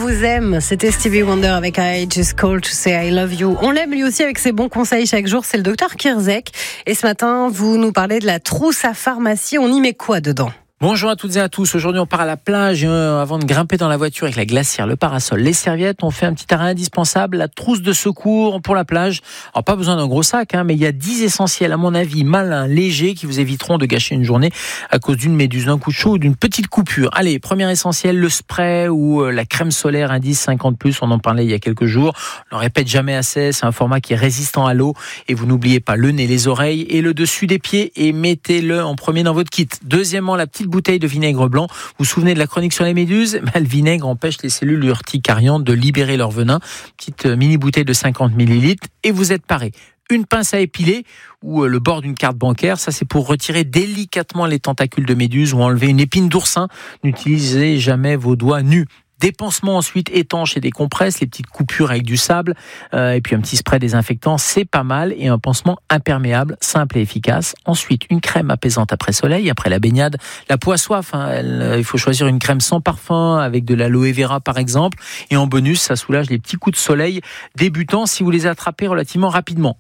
vous aime. C'était Stevie Wonder avec I Just Called to Say I Love You. On l'aime lui aussi avec ses bons conseils chaque jour. C'est le docteur Kierzek. Et ce matin, vous nous parlez de la trousse à pharmacie. On y met quoi dedans ? Bonjour à toutes et à tous. Aujourd'hui, on part à la plage. Avant de grimper dans la voiture avec la glacière, le parasol, les serviettes, on fait un petit arrêt indispensable, la trousse de secours pour la plage. Alors, pas besoin d'un gros sac, mais il y a 10 essentiels, à mon avis, malins, légers, qui vous éviteront de gâcher une journée à cause d'une méduse, d'un coup de chaud ou d'une petite coupure. Allez, premier essentiel, le spray ou la crème solaire indice 50+. On en parlait il y a quelques jours. On ne répète jamais assez. C'est un format qui est résistant à l'eau. Et vous n'oubliez pas le nez, les oreilles et le dessus des pieds et mettez-le en premier dans votre kit. Deuxièmement, la petite bouteille de vinaigre blanc. Vous vous souvenez de la chronique sur les méduses ? Le vinaigre empêche les cellules urticariantes de libérer leur venin. Petite mini bouteille de 50 ml et vous êtes paré. Une pince à épiler ou le bord d'une carte bancaire, ça c'est pour retirer délicatement les tentacules de méduse ou enlever une épine d'oursin. N'utilisez jamais vos doigts nus. Des pansements ensuite étanches et des compresses, les petites coupures avec du sable, et puis un petit spray désinfectant, c'est pas mal. Et un pansement imperméable, simple et efficace. Ensuite, une crème apaisante après soleil, après la baignade. La peau a soif, il faut choisir une crème sans parfum, avec de l'aloe vera par exemple. Et en bonus, ça soulage les petits coups de soleil débutants si vous les attrapez relativement rapidement.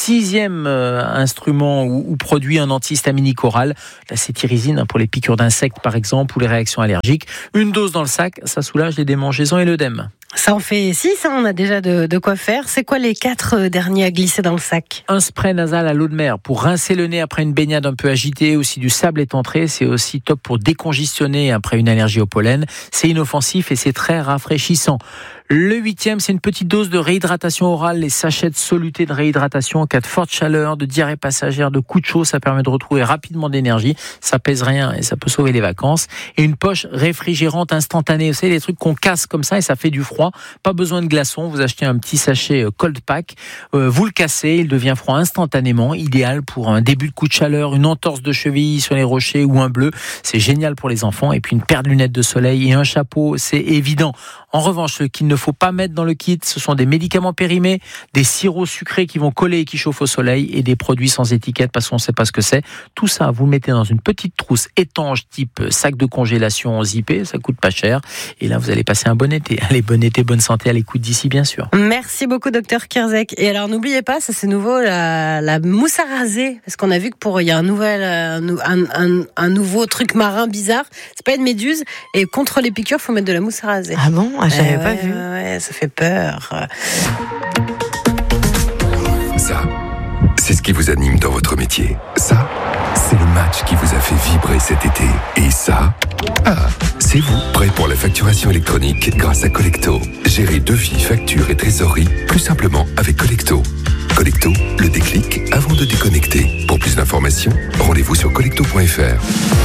6e instrument ou produit, un antihistaminique oral, la cétirizine pour les piqûres d'insectes par exemple ou les réactions allergiques. Une dose dans le sac, ça soulage les démangeaisons et l'œdème. Ça en fait 6, on a déjà de quoi faire. C'est quoi les 4 derniers à glisser dans le sac ? Un spray nasal à l'eau de mer pour rincer le nez après une baignade un peu agitée, aussi du sable est entré, c'est aussi top pour décongestionner après une allergie au pollen. C'est inoffensif et c'est très rafraîchissant. Le 8e, c'est une petite dose de réhydratation orale, les sachets de soluté de réhydratation en cas de forte chaleur, de diarrhée passagère, de coup de chaud, ça permet de retrouver rapidement de l'énergie, ça pèse rien et ça peut sauver les vacances. Et une poche réfrigérante instantanée, vous savez, les trucs qu'on casse comme ça et ça fait du froid, pas besoin de glaçons, vous achetez un petit sachet cold pack, vous le cassez, il devient froid instantanément, idéal pour un début de coup de chaleur, une entorse de cheville sur les rochers ou un bleu, c'est génial pour les enfants. Et puis une paire de lunettes de soleil et un chapeau, c'est évident. En revanche, ce qu'il ne faut pas mettre dans le kit, ce sont des médicaments périmés, des sirops sucrés qui vont coller et qui chauffent au soleil et des produits sans étiquette parce qu'on ne sait pas ce que c'est. Tout ça, vous le mettez dans une petite trousse étanche type sac de congélation zippé, ça coûte pas cher. Et là, vous allez passer un bon été. Allez, bon été, bonne santé à l'écoute d'ici, bien sûr. Merci beaucoup, docteur Kierzek. Et alors, n'oubliez pas, ça c'est nouveau, la mousse à raser. Parce qu'on a vu que il y a un nouveau truc marin bizarre. C'est pas une méduse. Et contre les piqûres, faut mettre de la mousse à raser. Ah bon ? J'avais pas vu. Ouais, ça fait peur. Ça, c'est ce qui vous anime dans votre métier. Ça, c'est le match qui vous a fait vibrer cet été. Et ça, c'est vous, prêt pour la facturation électronique grâce à Collecto. Gérez devis, factures et trésorerie plus simplement avec Collecto. Collecto, le déclic avant de déconnecter. Pour plus d'informations, rendez-vous sur collecto.fr.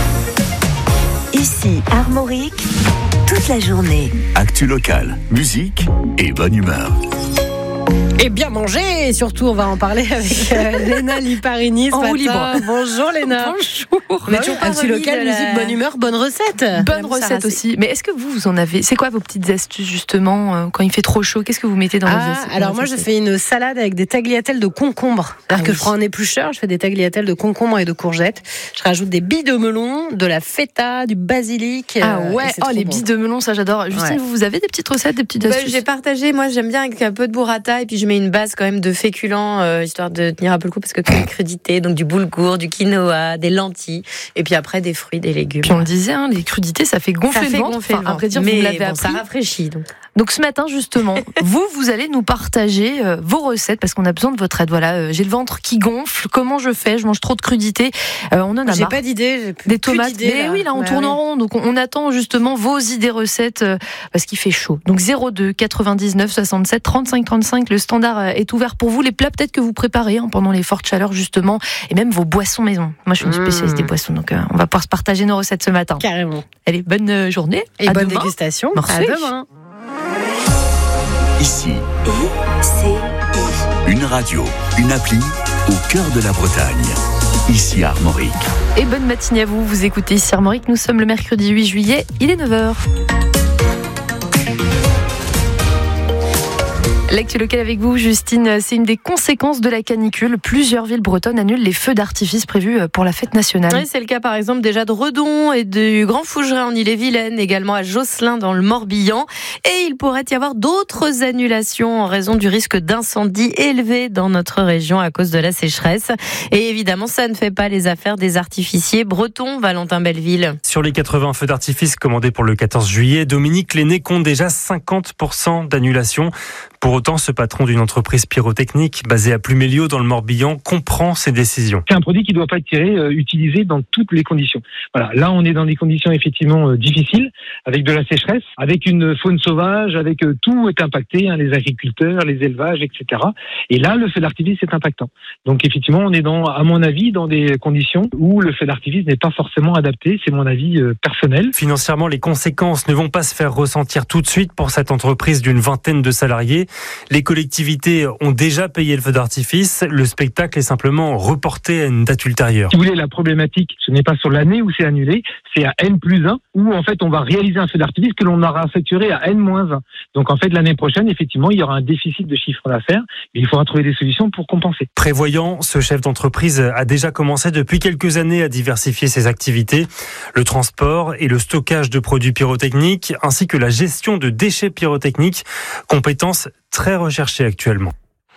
Ici, Armorique, toute la journée. Actu locale, musique et bonne humeur. Et bien manger, et surtout on va en parler avec Léna Liparini ce En roue matin. libre. Bonjour Léna. Bonjour. Mais toujours Actu local, musique, bonne humeur, bonne recette. Bonne recette aussi. Mais est-ce que vous en avez ? C'est quoi vos petites astuces justement quand il fait trop chaud ? Qu'est-ce que vous mettez dans vos assiettes ? Alors moi je fais une salade avec des tagliatelles de concombre. C'est-à-dire que je prends un éplucheur, je fais des tagliatelles de concombre et de courgettes. Je rajoute des billes de melon, de la feta, du basilic. Ah ouais, les billes de melon, ça j'adore. Justine, vous avez des petites recettes, des petites astuces ? J'ai partagé, moi j'aime bien avec un peu de burrata et puis je mets une base quand même de féculents histoire de tenir un peu le coup parce que tout est crudité, donc du boulgour, du quinoa, des lentilles et puis après des fruits, des légumes. Puis on le disait, les crudités ça fait gonfler le ventre. Après dire, mais vous l'avez appris. Ça rafraîchit Donc ce matin justement, vous allez nous partager vos recettes parce qu'on a besoin de votre aide. Voilà, j'ai le ventre qui gonfle. Comment je fais ? Je mange trop de crudités. On en a marre. J'ai pas d'idée. J'ai plus des tomates. d'idées, mais oui, là on tourne en rond. Donc on attend justement vos idées recettes parce qu'il fait chaud. Donc 02 99 67 35 35. Le standard est ouvert pour vous. Les plats peut-être que vous préparez pendant les fortes chaleurs justement et même vos boissons maison. Moi je suis une spécialiste des boissons donc on va pouvoir se partager nos recettes ce matin. Carrément. Allez, bonne journée et à bonne demain. dégustation. Merci. À demain. Ici, ICI. une radio, une appli au cœur de la Bretagne. Ici Armorique. Et bonne matinée à vous. Vous écoutez ici Armorique. Nous sommes le mercredi 8 juillet. Il est 9h. L'actu local avec vous, Justine. C'est une des conséquences de la canicule. Plusieurs villes bretonnes annulent les feux d'artifice prévus pour la fête nationale. Oui, c'est le cas par exemple déjà de Redon et du Grand Fougeray en Ille-et-Vilaine, également à Josselin dans le Morbihan. Et il pourrait y avoir d'autres annulations en raison du risque d'incendie élevé dans notre région à cause de la sécheresse. Et évidemment, ça ne fait pas les affaires des artificiers bretons, Valentin Belleville. Sur les 80 feux d'artifice commandés pour le 14 juillet, Dominique Lenné compte déjà 50% d'annulation. Pour autant, ce patron d'une entreprise pyrotechnique basée à Pluméliau dans le Morbihan comprend ces décisions. C'est un produit qui ne doit pas être utilisé dans toutes les conditions. Voilà, là on est dans des conditions effectivement difficiles, avec de la sécheresse, avec une faune sauvage, avec tout est impacté, les agriculteurs, les élevages, etc. Et là, le feu d'artifice est impactant. Donc effectivement, on est à mon avis, dans des conditions où le feu d'artifice n'est pas forcément adapté. C'est mon avis personnel. Financièrement, les conséquences ne vont pas se faire ressentir tout de suite pour cette entreprise d'une vingtaine de salariés. Les collectivités ont déjà payé le feu d'artifice. Le spectacle est simplement reporté à une date ultérieure. Si vous voulez, la problématique, ce n'est pas sur l'année où c'est annulé, c'est à N+1, où en fait on va réaliser un feu d'artifice que l'on aura facturé à N-1. Donc en fait, l'année prochaine, effectivement, il y aura un déficit de chiffre d'affaires, mais il faudra trouver des solutions pour compenser. Prévoyant, ce chef d'entreprise a déjà commencé depuis quelques années à diversifier ses activités. Le transport et le stockage de produits pyrotechniques, ainsi que la gestion de déchets pyrotechniques, compétences très recherchées actuellement.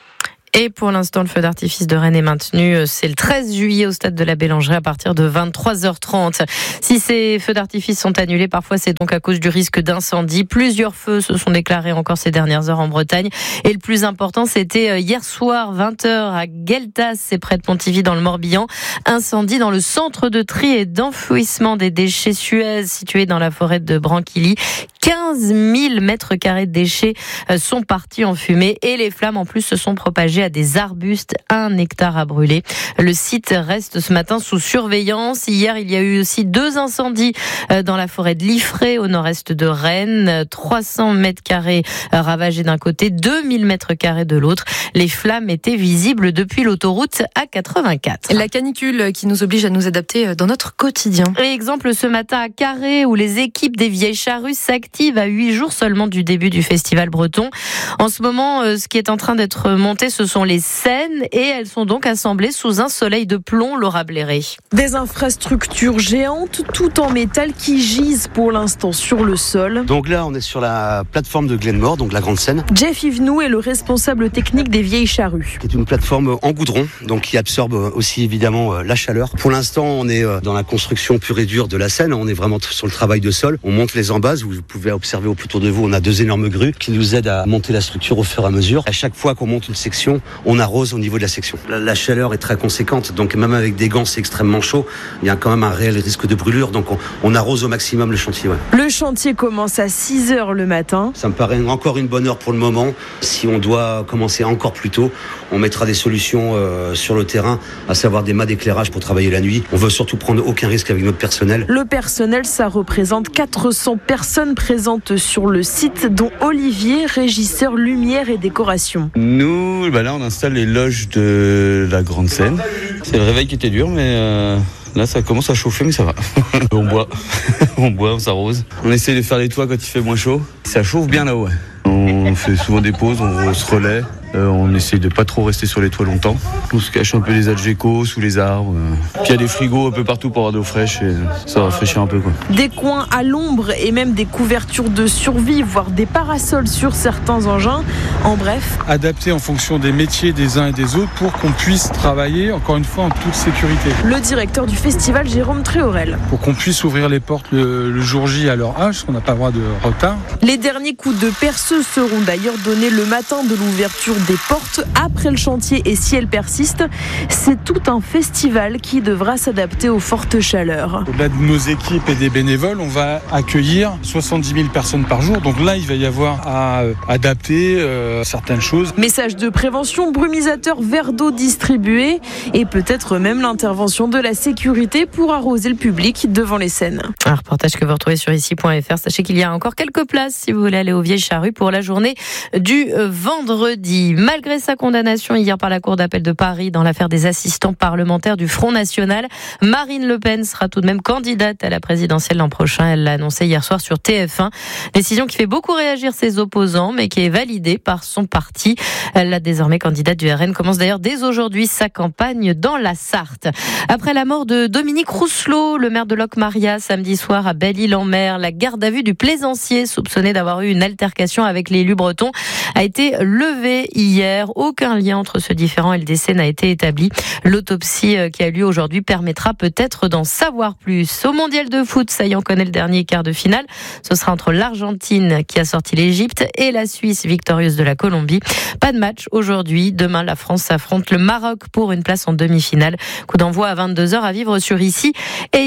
Et pour l'instant, le feu d'artifice de Rennes est maintenu. C'est le 13 juillet au stade de la Bélangerie à partir de 23h30. Si ces feux d'artifice sont annulés, parfois c'est donc à cause du risque d'incendie. Plusieurs feux se sont déclarés encore ces dernières heures en Bretagne. Et le plus important, c'était hier soir, 20h à Gueltas, c'est près de Pontivy dans le Morbihan. Incendie dans le centre de tri et d'enfouissement des déchets Suez situé dans la forêt de Branquilly. 15 000 mètres carrés de déchets sont partis en fumée et les flammes en plus se sont propagées à des arbustes, 1 hectare à brûler. Le site reste ce matin sous surveillance. Hier, il y a eu aussi 2 incendies dans la forêt de Liffré au nord-est de Rennes. 300 mètres carrés ravagés d'un côté, 2000 mètres carrés de l'autre. Les flammes étaient visibles depuis l'autoroute A84. La canicule qui nous oblige à nous adapter dans notre quotidien. Exemple ce matin à Carré où les équipes des Vieilles Charrues s'activent à 8 jours seulement du début du festival breton. En ce moment, ce qui est en train d'être monté, ce sont les scènes et elles sont donc assemblées sous un soleil de plomb, Laura Bléré. Des infrastructures géantes, tout en métal, qui gisent pour l'instant sur le sol. Donc là, on est sur la plateforme de Glenmore, donc la grande scène. Jeff Yvenou est le responsable technique des Vieilles Charrues. C'est une plateforme en goudron, donc qui absorbe aussi évidemment la chaleur. Pour l'instant, on est dans la construction pure et dure de la scène. On est vraiment sur le travail de sol. On monte les embasses. Vous pouvez observer autour de vous, on a 2 énormes grues qui nous aident à monter la structure au fur et à mesure. À chaque fois qu'on monte une section, on arrose au niveau de la section. La chaleur est très conséquente, donc même avec des gants, c'est extrêmement chaud. Il y a quand même un réel risque de brûlure, donc on arrose au maximum le chantier. Ouais. Le chantier commence à 6h le matin. Ça me paraît encore une bonne heure pour le moment. Si on doit commencer encore plus tôt, on mettra des solutions sur le terrain, à savoir des mâts d'éclairage pour travailler la nuit. On veut surtout prendre aucun risque avec notre personnel. Le personnel, ça représente 400 personnes présentes sur le site, dont Olivier, régisseur lumière et décoration. Nous, là, on installe les loges de la grande scène. C'est le réveil qui était dur, mais là, ça commence à chauffer, mais ça va. On boit, on s'arrose. On essaie de faire les toits quand il fait moins chaud. Ça chauffe bien là-haut. Ouais. On fait souvent des pauses, on se relaie. On essaye de pas trop rester sur les toits longtemps. On se cache un peu les algécos sous les arbres. Puis il y a des frigos un peu partout pour avoir de l'eau fraîche et ça rafraîchit un peu. Des coins à l'ombre et même des couvertures de survie, voire des parasols sur certains engins. En bref, adapté en fonction des métiers des uns et des autres pour qu'on puisse travailler, encore une fois, en toute sécurité. Le directeur du festival, Jérôme Tréorel. Pour qu'on puisse ouvrir les portes le jour J à leur âge, parce qu'on n'a pas le droit de retard. Les derniers coups de perceuse seront d'ailleurs donnés le matin de l'ouverture des portes après le chantier, et si elle persiste, c'est tout un festival qui devra s'adapter aux fortes chaleurs. Au-delà de nos équipes et des bénévoles, on va accueillir 70 000 personnes par jour, donc là il va y avoir à adapter certaines choses. Message de prévention, brumisateur, verre d'eau distribué et peut-être même l'intervention de la sécurité pour arroser le public devant les scènes. Un reportage que vous retrouvez sur ici.fr. Sachez qu'il y a encore quelques places si vous voulez aller aux Vieilles Charrues pour la journée du vendredi. Sarkozy. Malgré sa condamnation hier par la Cour d'appel de Paris dans l'affaire des assistants parlementaires du Front National, Marine Le Pen sera tout de même candidate à la présidentielle l'an prochain. Elle l'a annoncé hier soir sur TF1. Décision qui fait beaucoup réagir ses opposants, mais qui est validée par son parti. La désormais candidate du RN commence d'ailleurs dès aujourd'hui sa campagne dans la Sarthe. Après la mort de Dominique Rousselot, le maire de Locmaria, samedi soir à Belle-Île-en-Mer, la garde à vue du plaisancier soupçonné d'avoir eu une altercation avec l'élu breton a été levée hier. Aucun lien entre ce différend et le décès n'a été établi. L'autopsie qui a lieu aujourd'hui permettra peut-être d'en savoir plus. Au mondial de foot, ça y est, on connaît le dernier quart de finale. Ce sera entre l'Argentine qui a sorti l'Égypte et la Suisse victorieuse de la Colombie. Pas de match aujourd'hui. Demain, la France affronte le Maroc pour une place en demi-finale. Coup d'envoi à 22h à vivre sur ici et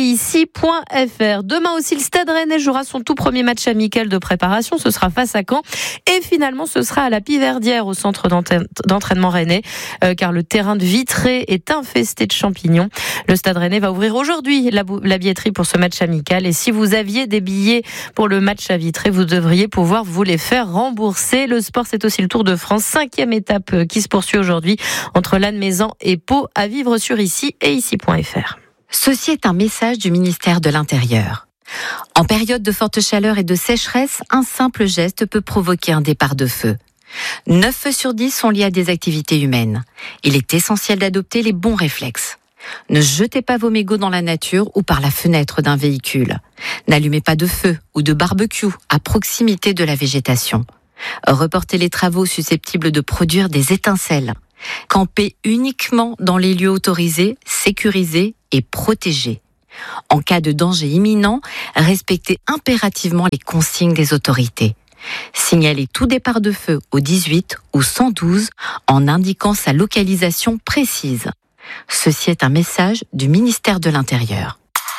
ici.fr. Demain aussi, le Stade Rennais jouera son tout premier match amical de préparation. Ce sera face à Caen. Et finalement, ce sera à la Piverdière, au centre d'entraînement rennais, car le terrain de Vitré est infesté de champignons. Le Stade Rennais va ouvrir aujourd'hui la billetterie pour ce match amical. Et si vous aviez des billets pour le match à Vitré, vous devriez pouvoir vous les faire rembourser. Le sport, c'est aussi le Tour de France. 5e étape qui se poursuit aujourd'hui entre Lannemezan et Pau, à vivre sur ici et ici.fr. Ceci est un message du ministère de l'Intérieur. En période de forte chaleur et de sécheresse, un simple geste peut provoquer un départ de feu. 9 feux sur 10 sont liés à des activités humaines. Il est essentiel d'adopter les bons réflexes. Ne jetez pas vos mégots dans la nature ou par la fenêtre d'un véhicule. N'allumez pas de feu ou de barbecue à proximité de la végétation. Reportez les travaux susceptibles de produire des étincelles. Campez uniquement dans les lieux autorisés, sécurisés et protégés. En cas de danger imminent, respectez impérativement les consignes des autorités. Signalez tout départ de feu au 18 ou 112 en indiquant sa localisation précise. Ceci est un message du ministère de l'Intérieur.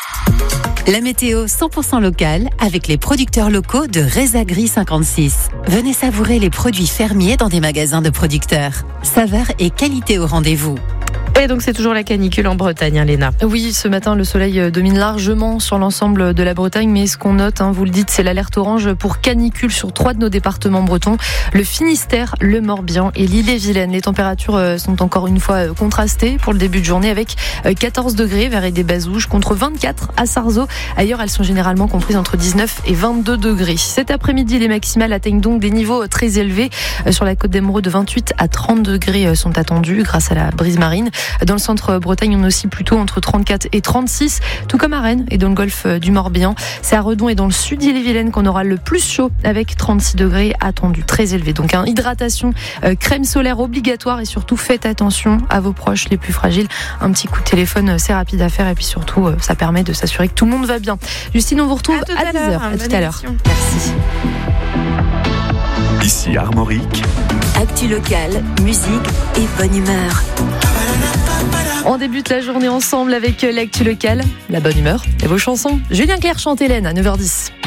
La météo 100% locale avec les producteurs locaux de Résagri 56. Venez savourer les produits fermiers dans des magasins de producteurs. Saveur et qualité au rendez-vous. Et donc c'est toujours la canicule en Bretagne, hein, Léna. Oui, ce matin le soleil domine largement sur l'ensemble de la Bretagne, mais ce qu'on note, vous le dites, c'est l'alerte orange pour canicule sur 3 de nos départements bretons, le Finistère, le Morbihan et l'Ille-et-Vilaine. Les températures sont encore une fois contrastées pour le début de journée avec 14 degrés vers Aidé-Bazouges contre 24 à Sarzeau. Ailleurs, elles sont généralement comprises entre 19 et 22 degrés. Cet après-midi, les maximales atteignent donc des niveaux très élevés. Sur la côte d'Emeraude, de 28 à 30 degrés sont attendus grâce à la brise marine. Dans le centre Bretagne, on oscille plutôt entre 34 et 36, tout comme à Rennes et dans le golfe du Morbihan. C'est à Redon et dans le sud d'Ille-et-Vilaine qu'on aura le plus chaud avec 36 degrés attendus, très élevé. Donc hydratation, crème solaire obligatoire et surtout faites attention à vos proches les plus fragiles. Un petit coup de téléphone, c'est rapide à faire et puis surtout ça permet de s'assurer que tout le monde va bien. Justine, on vous retrouve à 10h. À tout à l'heure. Merci. Ici Armorique. Actu locale, musique et bonne humeur. On débute la journée ensemble avec l'actu locale, la bonne humeur et vos chansons. Julien Clerc chante Hélène à 9h10.